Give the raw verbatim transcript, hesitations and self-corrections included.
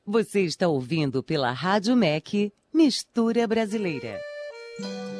Você está ouvindo pela Rádio M E C Mistura Brasileira.